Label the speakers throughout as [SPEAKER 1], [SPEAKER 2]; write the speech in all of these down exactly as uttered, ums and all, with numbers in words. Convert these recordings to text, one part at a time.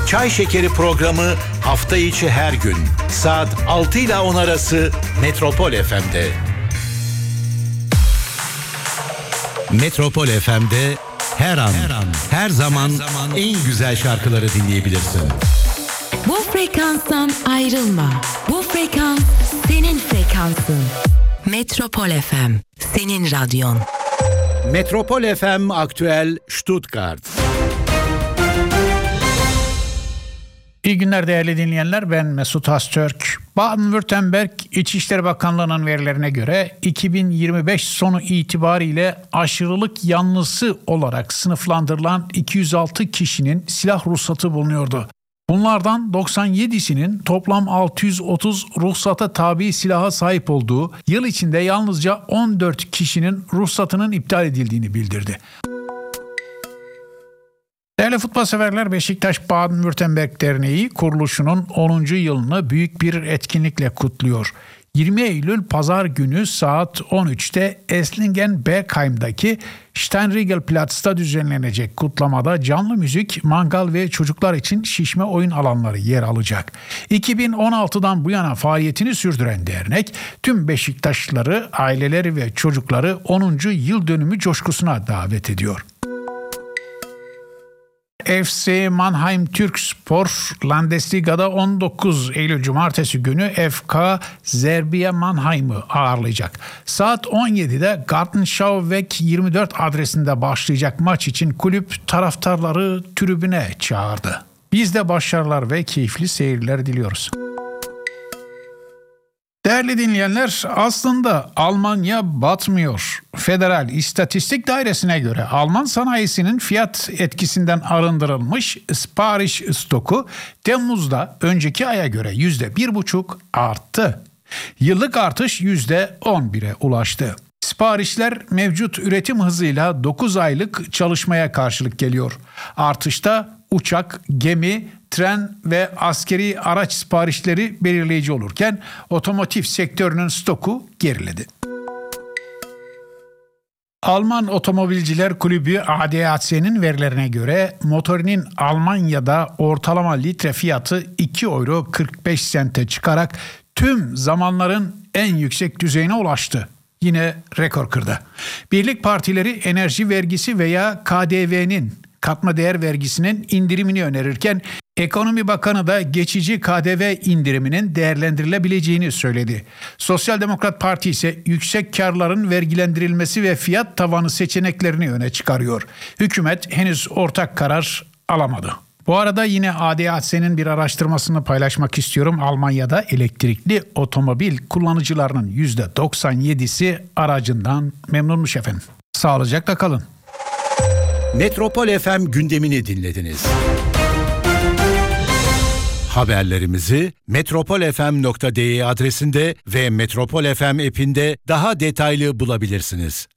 [SPEAKER 1] Çay Şekeri programı hafta içi her gün saat altı ile on arası Metropol F M'de. Metropol F M'de her an, her an, her zaman, her zaman en güzel şarkıları dinleyebilirsin.
[SPEAKER 2] Bu frekanstan ayrılma. Bu frekans senin frekansın. Metropol F M, senin radyon.
[SPEAKER 1] Metropol F M Aktüel Stuttgart.
[SPEAKER 3] İyi günler değerli dinleyenler, ben Mesut Hastürk. Baden-Württemberg İçişleri Bakanlığı'nın verilerine göre iki bin yirmi beş sonu itibariyle aşırılık yanlısı olarak sınıflandırılan iki yüz altı kişinin silah ruhsatı bulunuyordu. Bunlardan doksan yedisinin toplam altı yüz otuz ruhsata tabi silaha sahip olduğu, yıl içinde yalnızca on dört kişinin ruhsatının iptal edildiğini bildirdi. Değerli futbol severler, Beşiktaş Baden-Württemberg Derneği kuruluşunun onuncu yılını büyük bir etkinlikle kutluyor. yirmi Eylül Pazar günü saat on üçte Esslingen-Bergheim'daki Steinriegelplatz'ta düzenlenecek kutlamada canlı müzik, mangal ve çocuklar için şişme oyun alanları yer alacak. iki bin on altıdan bu yana faaliyetini sürdüren dernek, tüm Beşiktaşlıları, aileleri ve çocukları onuncu yıl dönümü coşkusuna davet ediyor. F C Mannheim Türkspor Landesliga'da on dokuz Eylül Cumartesi günü F K Zerbiye Mannheim'ı ağırlayacak. Saat on yedide Gartenschauweg yirmi dört adresinde başlayacak maç için kulüp taraftarları tribüne çağırdı. Biz de başarılar ve keyifli seyirler diliyoruz. Değerli dinleyenler, aslında Almanya batmıyor. Federal İstatistik Dairesi'ne göre Alman sanayisinin fiyat etkisinden arındırılmış sipariş stoku Temmuz'da önceki aya göre yüzde bir buçuk arttı. Yıllık artış yüzde on bire ulaştı. Siparişler mevcut üretim hızıyla dokuz aylık çalışmaya karşılık geliyor. Artışta uçak, gemi, tren ve askeri araç siparişleri belirleyici olurken otomotiv sektörünün stoku geriledi. Alman Otomobilciler Kulübü A D A C'nin verilerine göre motorinin Almanya'da ortalama litre fiyatı iki euro kırk beş sente çıkarak tüm zamanların en yüksek düzeyine ulaştı. Yine rekor kırdı. Birlik partileri enerji vergisi veya K D V'nin, katma değer vergisinin indirimini önerirken Ekonomi Bakanı da geçici K D V indiriminin değerlendirilebileceğini söyledi. Sosyal Demokrat Parti ise yüksek karların vergilendirilmesi ve fiyat tavanı seçeneklerini öne çıkarıyor. Hükümet henüz ortak karar alamadı. Bu arada yine A D A C'nin bir araştırmasını paylaşmak istiyorum. Almanya'da elektrikli otomobil kullanıcılarının yüzde doksan yedisi aracından memnunmuş efendim. Sağlıcakla kalın.
[SPEAKER 1] Metropol F M gündemini dinlediniz. Haberlerimizi metropol f m nokta d e adresinde ve Metropol F M app'inde daha detaylı bulabilirsiniz.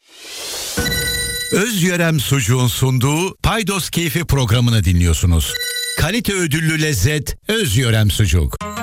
[SPEAKER 1] Özyörem Sucuğun sunduğu Paydos Keyfi programını dinliyorsunuz. Kalite ödüllü lezzet Özyörem Sucuk.